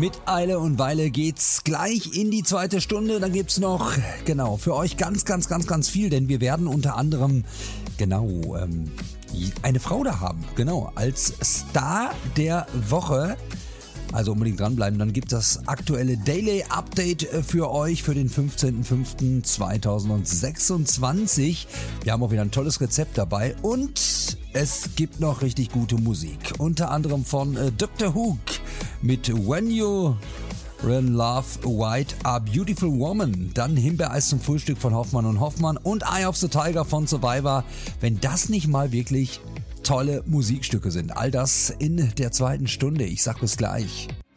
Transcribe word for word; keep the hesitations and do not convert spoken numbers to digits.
Mit Eile und Weile geht's gleich in die zweite Stunde. Dann gibt's noch, genau, für euch ganz, ganz, ganz, ganz viel, denn wir werden unter anderem, genau, ähm, eine Frau da haben, genau, als Star der Woche. Also unbedingt dranbleiben, dann gibt es das aktuelle Daily Update für euch für den fünfzehnten fünften zweitausendsechsundzwanzig. Wir haben auch wieder ein tolles Rezept dabei und es gibt noch richtig gute Musik. Unter anderem von äh, Doktor Hook mit When You in Love White A Beautiful Woman. Dann Himbeereis zum Frühstück von Hoffmann und Hoffmann und Eye of the Tiger von Survivor. Wenn das nicht mal wirklich tolle Musikstücke sind. All das in der zweiten Stunde. Ich sag bis gleich.